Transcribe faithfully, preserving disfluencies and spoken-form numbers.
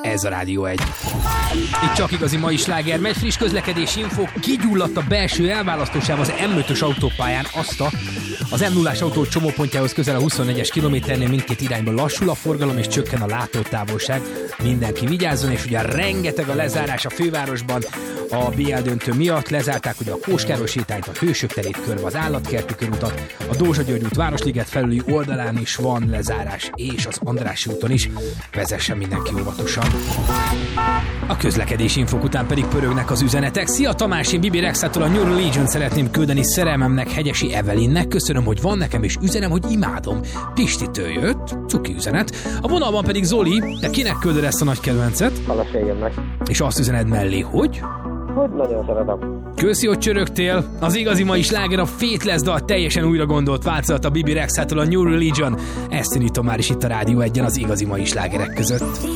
ez a Rádió egy. Itt csak igazi mai sláger megy, friss közlekedési info, kigyulladt a belső elválasztósáv az em ötös autópályán, azt a az em nullás autó csomópontjához közel a huszonnégyes kilométernél mindkét irányban lassul a forgalom és csökken a látótávolság. Mindenki vigyázzon, és ugye rengeteg a lezárás a fővárosban a bé el döntő miatt. Lezárták ugye a Kóskároly sétányt, a Hősök terét körbe, az Állatkerti körutat, a Dózsa György út Városliget felüli oldalán is van lezárás, és az Andrássy úton is. Vezessen mindenki óvatosan. A közlekedési infók után pedig pörögnek az üzenetek. Szia Tamás, én Bibi Rexától a New Religion szeretném küldeni szerelmemnek, Hegyesi Evelinnek. Köszönöm, hogy van nekem, és üzenem, hogy imádom. Pistitől jött, cuki üzenet. A vonalban pedig Zoli, te kinek küldöd ezt a nagy kedvencet? Feleségemnek. És azt üzened mellé, hogy? Hogy nagyon szeretem. Köszi, hogy csörögtél. Az igazi mai sláger a Faithless dal teljesen újra gondolt változat a Bibi Rexától a New Religion. Ezt indítom már is itt a Rádió egyen az igazi mai slágerek között.